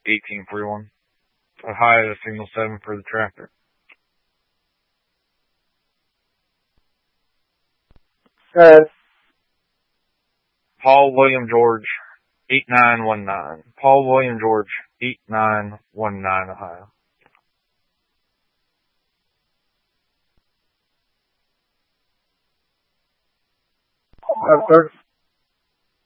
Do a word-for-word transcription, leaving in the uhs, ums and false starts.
eighteen forty-one. Ohio, signal seven for the tractor. Good. Paul William George, eight nine one nine. Paul William George, eight nine one nine, Ohio. Yes, sir.